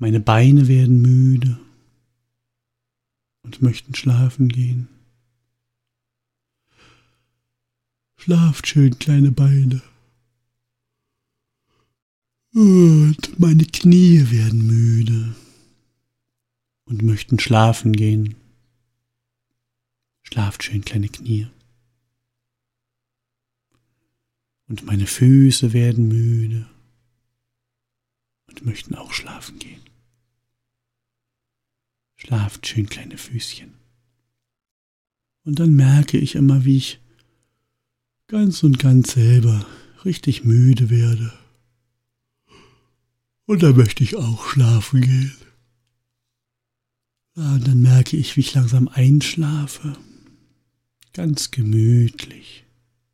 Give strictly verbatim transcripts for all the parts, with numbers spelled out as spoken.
Meine Beine werden müde und möchten schlafen gehen. Schlaft schön, kleine Beine. Und meine Knie werden müde und möchten schlafen gehen. Schlaft schön, kleine Knie. Und meine Füße werden müde und möchten auch schlafen gehen. Schlaft schön, kleine Füßchen. Und dann merke ich immer, wie ich ganz und ganz selber richtig müde werde. Und dann möchte ich auch schlafen gehen. Ja, und dann merke ich, wie ich langsam einschlafe. Ganz gemütlich.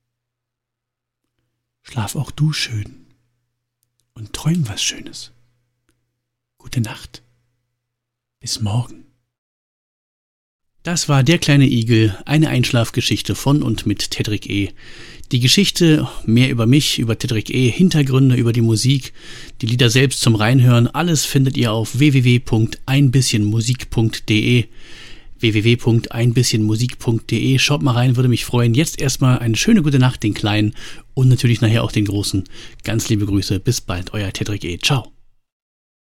Schlaf auch du schön und träum was Schönes. Gute Nacht. Bis morgen. Das war Der kleine Igel, eine Einschlafgeschichte von und mit Tedrick E. Die Geschichte, mehr über mich, über Tedrick E., Hintergründe, über die Musik, die Lieder selbst zum Reinhören, alles findet ihr auf w w w punkt ein bisschen musik punkt de. w w w punkt ein bisschen musik punkt de. Schaut mal rein, würde mich freuen. Jetzt erstmal eine schöne gute Nacht, den Kleinen und natürlich nachher auch den Großen. Ganz liebe Grüße, bis bald, euer Tedrick E. Ciao.